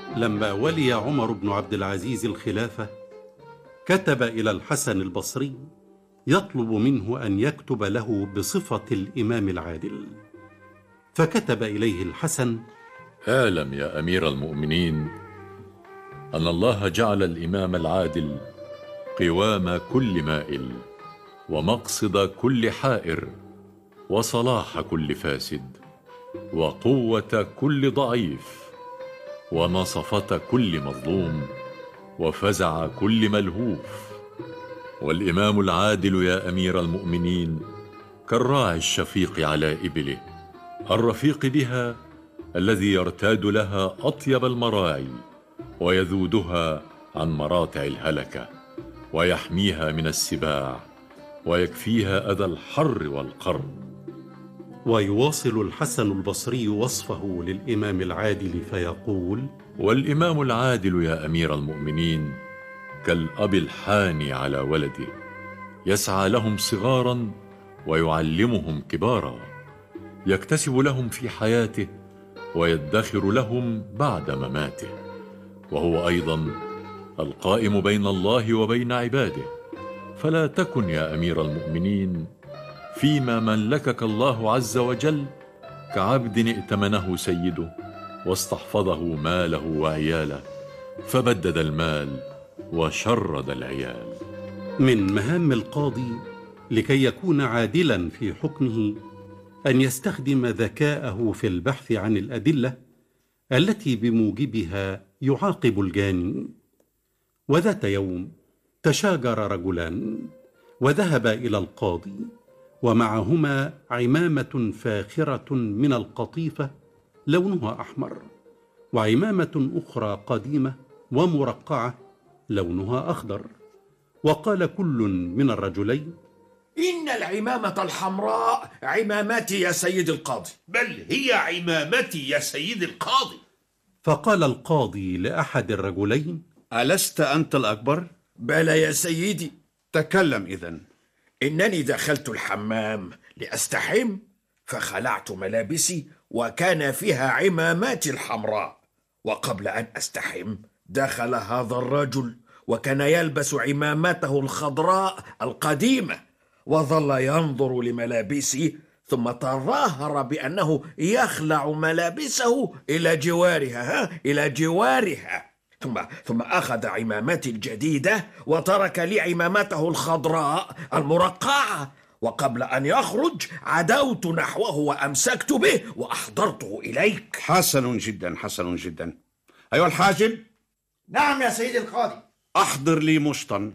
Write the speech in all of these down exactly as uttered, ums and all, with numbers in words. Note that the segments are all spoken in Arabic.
لما ولي عمر بن عبد العزيز الخلافة كتب إلى الحسن البصري يطلب منه أن يكتب له بصفة الإمام العادل، فكتب إليه الحسن: اعلم يا أمير المؤمنين أن الله جعل الإمام العادل قوام كل مائل، ومقصد كل حائر، وصلاح كل فاسد، وقوة كل ضعيف، ونصفة كل مظلوم، وفزع كل ملهوف. والإمام العادل يا أمير المؤمنين كالراعي الشفيق على إبله، الرفيق بها الذي يرتاد لها أطيب المراعي، ويذودها عن مراتع الهلكة، ويحميها من السباع، ويكفيها أذى الحر والقر. ويواصل الحسن البصري وصفه للإمام العادل فيقول: والإمام العادل يا أمير المؤمنين كالأب الحاني على ولده، يسعى لهم صغارا ويعلمهم كبارا، يكتسب لهم في حياته ويدخر لهم بعد مماته، وهو أيضا القائم بين الله وبين عباده. فلا تكن يا أمير المؤمنين فيما ملكك الله عز وجل كعبد ائتمنه سيده واستحفظه ماله وعياله، فبدد المال وشرد العيال. من مهام القاضي لكي يكون عادلا في حكمه أن يستخدم ذكاءه في البحث عن الأدلة التي بموجبها يعاقب الجاني. وذات يوم تشاجر رجلان وذهبا إلى القاضي، ومعهما عمامة فاخرة من القطيفة لونها أحمر، وعمامة أخرى قديمة ومرقعة لونها أخضر. وقال كل من الرجلين: إن العمامة الحمراء عمامتي يا سيد القاضي. بل هي عمامتي يا سيد القاضي. فقال القاضي لأحد الرجلين: ألست أنت الأكبر؟ بلى يا سيدي. تكلم إذن. إنني دخلت الحمام لأستحم، فخلعت ملابسي وكان فيها عماماتي الحمراء، وقبل أن أستحم دخل هذا الرجل وكان يلبس عمامته الخضراء القديمة، وظل ينظر لملابسي، ثم تظاهر بأنه يخلع ملابسه إلى جوارها ها إلى جوارها ثم ثم أخذ عمامتي الجديدة وترك لي عمامته الخضراء المرقعة، وقبل أن يخرج عدوت نحوه وأمسكت به وأحضرته إليك. حسن جدا حسن جدا. أيها الحاجب. نعم يا سيدي القاضي. أحضر لي مشطا.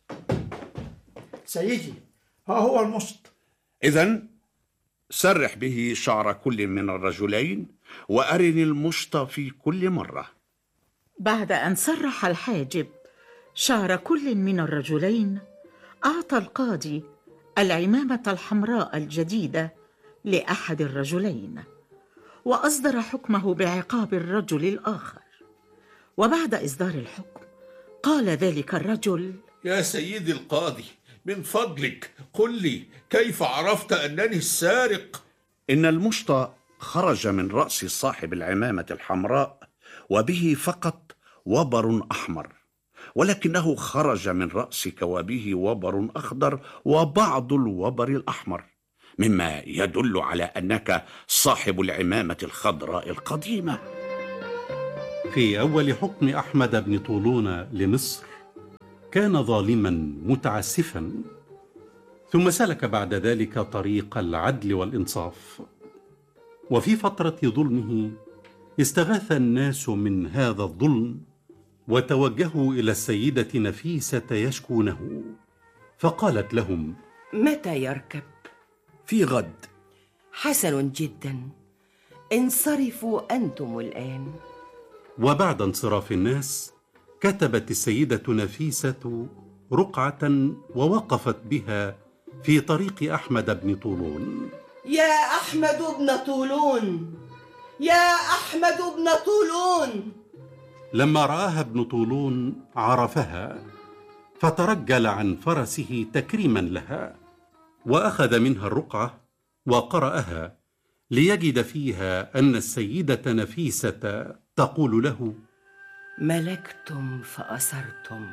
سيدي، ها هو المشط. إذن سرح به شعر كل من الرجلين وأرني المشط في كل مرة. بعد أن سرح الحاجب شعر كل من الرجلين، أعطى القاضي العمامة الحمراء الجديدة لأحد الرجلين، وأصدر حكمه بعقاب الرجل الآخر. وبعد إصدار الحكم قال ذلك الرجل: يا سيدي القاضي، من فضلك قل لي كيف عرفت أنني السارق؟ إن المشط خرج من رأس صاحب العمامة الحمراء وبه فقط وبر أحمر، ولكنه خرج من رأسك وبه وبر أخضر وبعض الوبر الأحمر، مما يدل على أنك صاحب العمامة الخضراء القديمة. في أول حكم أحمد بن طولون لمصر كان ظالما متعسفا، ثم سلك بعد ذلك طريق العدل والإنصاف. وفي فترة ظلمه استغاث الناس من هذا الظلم وتوجهوا إلى السيدة نفيسة يشكونه، فقالت لهم: متى يركب؟ في غد. حسن جدا، انصرفوا أنتم الآن. وبعد انصراف الناس كتبت السيدة نفيسة رقعة ووقفت بها في طريق أحمد بن طولون. يا أحمد بن طولون، يا أحمد بن طولون. لما رآها ابن طولون عرفها، فترجل عن فرسه تكريما لها، وأخذ منها الرقعة وقرأها ليجد فيها أن السيدة نفيسة تقول له: ملكتم فأسرتم،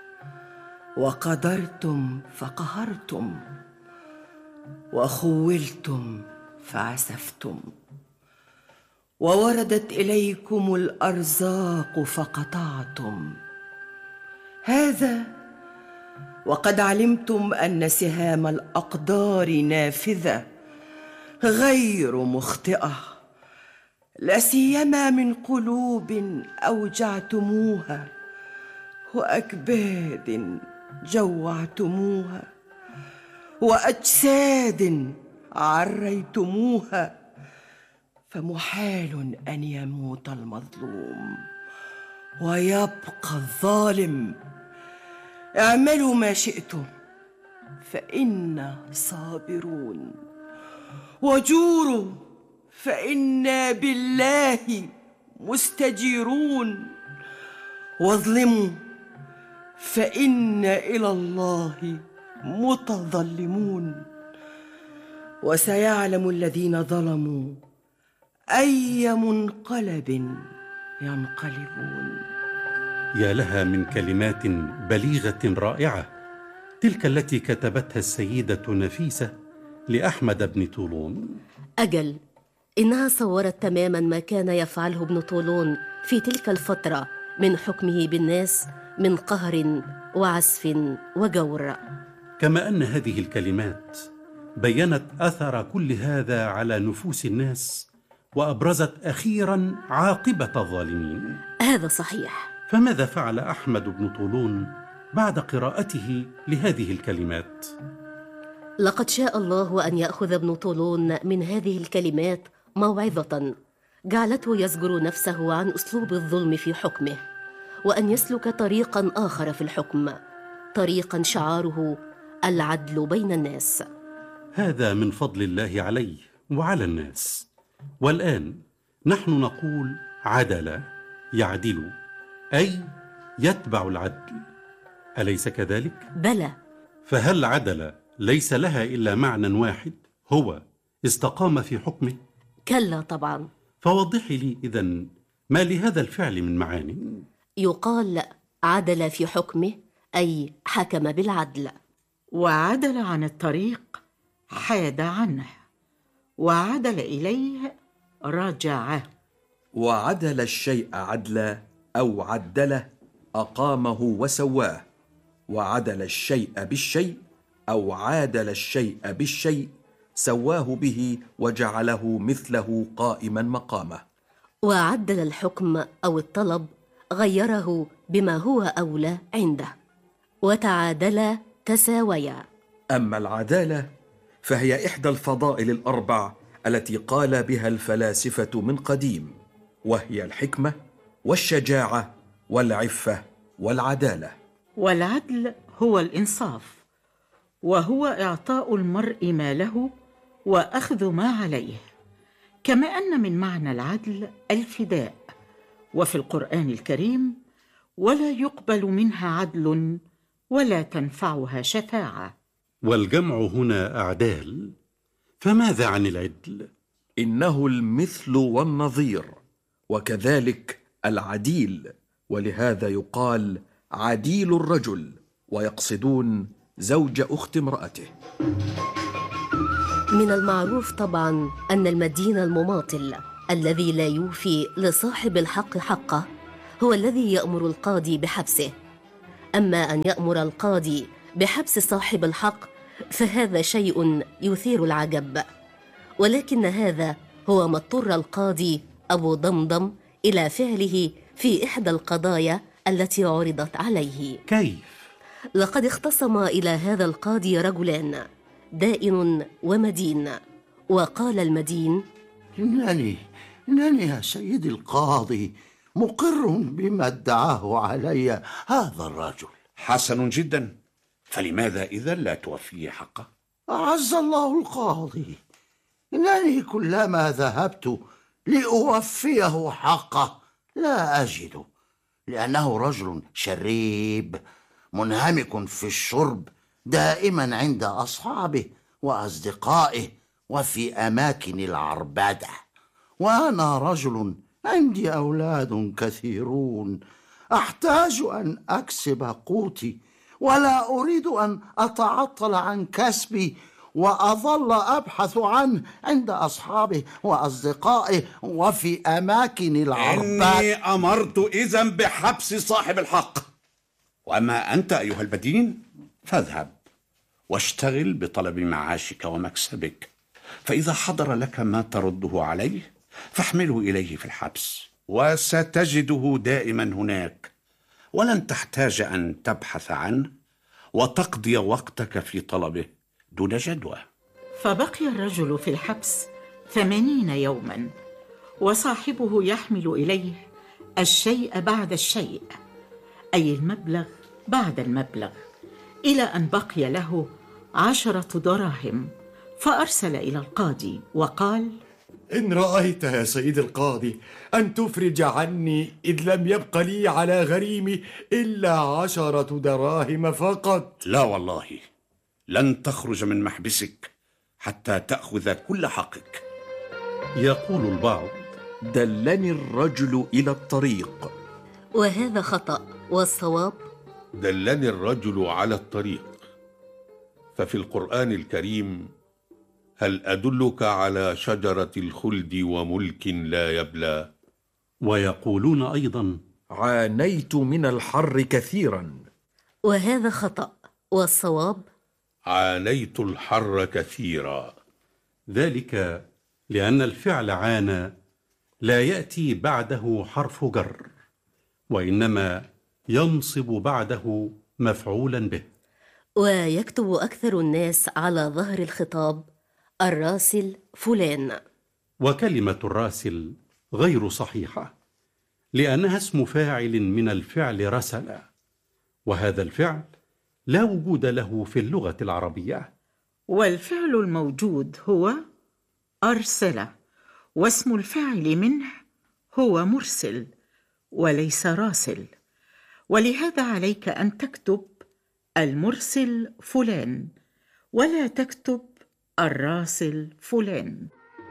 وقدرتم فقهرتم، وخولتم فعسفتم، ووردت إليكم الأرزاق فقطعتم. هذا وقد علمتم أن سهام الأقدار نافذة غير مخطئة، لا سيما من قلوب أوجعتموها، وأكباد جوعتموها، وأجساد عريتموها. فمحال أن يموت المظلوم ويبقى الظالم. اعملوا ما شئتم فإنا صابرون، وجوروا فإنا بالله مستجيرون، واظلموا فإنا إلى الله متظلمون. وسيعلم الذين ظلموا أي منقلب ينقلبون. يا لها من كلمات بليغة رائعة، تلك التي كتبتها السيدة نفيسة لأحمد بن طولون. أجل، إنها صورت تماما ما كان يفعله ابن طولون في تلك الفترة من حكمه بالناس من قهر وعسف وجور. كما أن هذه الكلمات بيّنت أثر كل هذا على نفوس الناس، وأبرزت أخيراً عاقبة الظالمين. هذا صحيح. فماذا فعل أحمد بن طولون بعد قراءته لهذه الكلمات؟ لقد شاء الله أن يأخذ ابن طولون من هذه الكلمات موعظة جعلته يزجر نفسه عن أسلوب الظلم في حكمه، وأن يسلك طريقاً آخر في الحكم، طريقاً شعاره العدل بين الناس. هذا من فضل الله عليه وعلى الناس. والآن نحن نقول عدل، يعدل، أي يتبع العدل، أليس كذلك؟ بلى. فهل عدل ليس لها إلا معنى واحد، هو استقام في حكمه؟ كلا طبعا. فوضحي لي إذن ما لهذا الفعل من معاني. يقال عدل في حكمه أي حكم بالعدل. وعدل عن الطريق حاد عنه، وعدل إليه رجعه. وعدل الشيء عدلا أو عدله أقامه وسواه، وعدل الشيء بالشيء أو عادل الشيء بالشيء سواه به وجعله مثله قائما مقامه. وعدل الحكم أو الطلب غيره بما هو أولى عنده، وتعادلا تساويا. أما العدالة فهي إحدى الفضائل الأربع التي قال بها الفلاسفة من قديم، وهي الحكمة والشجاعة والعفة والعدالة. والعدل هو الإنصاف، وهو إعطاء المرء ما له وأخذ ما عليه. كما أن من معنى العدل الفداء، وفي القرآن الكريم ولا يقبل منها عدل ولا تنفعها شفاعة. والجمع هنا أعدال، فماذا عن العدل؟ إنه المثل والنظير، وكذلك العديل، ولهذا يقال عديل الرجل، ويقصدون زوج أخت امرأته. من المعروف طبعا أن المدين المماطل الذي لا يوفي لصاحب الحق حقه هو الذي يأمر القاضي بحبسه. أما أن يأمر القاضي بحبس صاحب الحق فهذا شيء يثير العجب، ولكن هذا هو ما اضطر القاضي أبو ضمضم إلى فعله في إحدى القضايا التي عرضت عليه. كيف؟ لقد اختصم إلى هذا القاضي رجلان، دائن ومدين. وقال المدين: إنني إنني يا سيدي القاضي مقر بما ادعاه علي هذا الرجل. حسن جدا، فلماذا إذا لا توفيه حقه؟ أعز الله القاضي، إنني كلما ذهبت لأوفيه حقه لا أجده، لأنه رجل شريب منهمك في الشرب، دائما عند أصحابه وأصدقائه وفي أماكن العربدة، وأنا رجل عندي أولاد كثيرون أحتاج أن أكسب قوتي، ولا أريد أن أتعطل عن كسبي وأظل أبحث عنه عند أصحابه وأصدقائه وفي أماكن العربات. إني أمرت إذن بحبس صاحب الحق، وأما أنت أيها البدين فاذهب واشتغل بطلب معاشك ومكسبك، فإذا حضر لك ما ترده عليه فاحمله إليه في الحبس، وستجده دائما هناك، ولن تحتاج أن تبحث عنه وتقضي وقتك في طلبه دون جدوى. فبقي الرجل في الحبس ثمانين يوما، وصاحبه يحمل إليه الشيء بعد الشيء، أي المبلغ بعد المبلغ، إلى أن بقي له عشرة دراهم، فأرسل إلى القاضي وقال: إن رأيت يا سيد القاضي أن تفرج عني، إذ لم يبق لي على غريمي إلا عشرة دراهم فقط. لا والله، لن تخرج من محبسك حتى تأخذ كل حقك. يقول البعض: دلني الرجل إلى الطريق، وهذا خطأ، والصواب: دلني الرجل على الطريق. ففي القرآن الكريم: هل أدلك على شجرة الخلد وملك لا يبلى؟ ويقولون أيضا: عانيت من الحر كثيرا. وهذا خطأ، والصواب: عانيت الحر كثيرا. ذلك لأن الفعل عانى لا يأتي بعده حرف جر، وإنما ينصب بعده مفعولا به. ويكتب أكثر الناس على ظهر الخطاب: الراسل فلان. وكلمة الراسل غير صحيحة، لأنها اسم فاعل من الفعل رسل، وهذا الفعل لا وجود له في اللغة العربية. والفعل الموجود هو أرسل، واسم الفاعل منه هو مرسل وليس راسل، ولهذا عليك أن تكتب المرسل فلان، ولا تكتب الراسل فلان.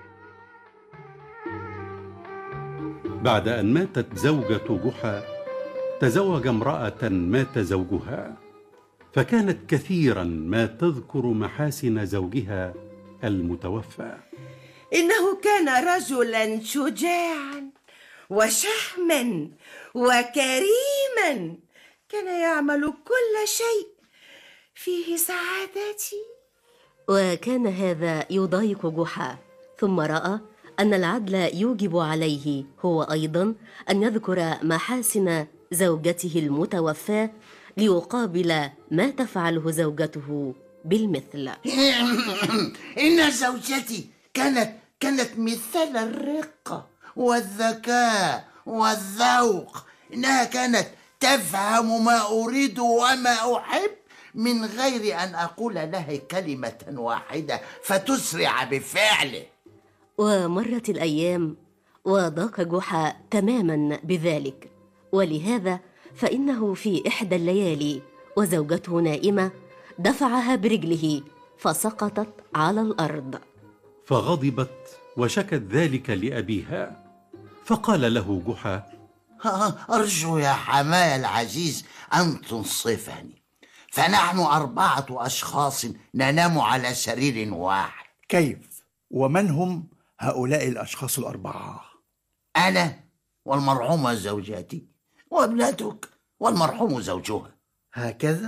بعد أن ماتت زوجة جحا تزوج امرأة مات زوجها، فكانت كثيرا ما تذكر محاسن زوجها المتوفى. إنه كان رجلا شجاعا وشهما وكريما، كان يعمل كل شيء فيه سعادتي. وكان هذا يضايق جحا، ثم رأى أن العدل يوجب عليه هو أيضا أن يذكر محاسن زوجته المتوفاة ليقابل ما تفعله زوجته بالمثل. إن زوجتي كانت كانت مثل الرقة والذكاء والذوق، إنها كانت تفهم ما أريد وما أحب من غير أن أقول لها كلمة واحدة فتسرع بفعله. ومرت الأيام وضاق جحا تماما بذلك، ولهذا فإنه في إحدى الليالي وزوجته نائمة دفعها برجله فسقطت على الأرض، فغضبت وشكت ذلك لأبيها، فقال له جحا: أرجو يا حماي العزيز أن تنصفني، فنحن أربعة أشخاص ننام على سرير واحد. كيف؟ ومن هم هؤلاء الأشخاص الأربعة؟ أنا والمرحومة زوجتي وابنتك والمرحوم زوجها. هكذا؟